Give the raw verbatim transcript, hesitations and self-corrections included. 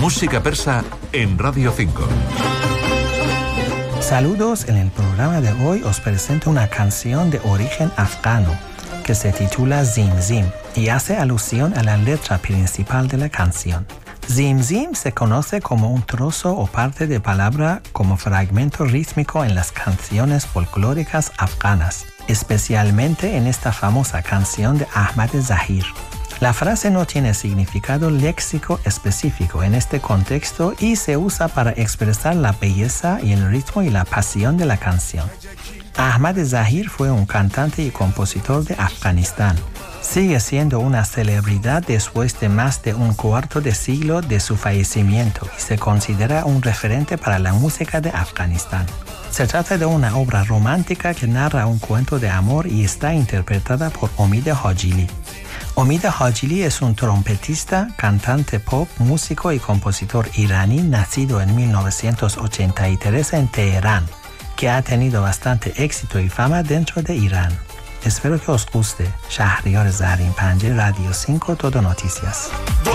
Música persa en Radio cinco. Saludos, en el programa de hoy os presento una canción de origen afgano que se titula Zim Zim y hace alusión a la letra principal de la canción. Zim Zim se conoce como un trozo o parte de palabra como fragmento rítmico en las canciones folclóricas afganas, especialmente en esta famosa canción de Ahmad Zahir. La frase no tiene significado léxico específico en este contexto y se usa para expresar la belleza y el ritmo y la pasión de la canción. Ahmad Zahir fue un cantante y compositor de Afganistán. Sigue siendo una celebridad después de más de un cuarto de siglo de su fallecimiento y se considera un referente para la música de Afganistán. Se trata de una obra romántica que narra un cuento de amor y está interpretada por Omid Hajili. Omid Hajili es un trompetista, cantante pop, músico y compositor iraní nacido en mil novecientos ochenta y tres en Teherán, que ha tenido bastante éxito y fama dentro de Irán. Espero que os guste. Shahriar Zarin Panje, Radio cinco, Todo Noticias.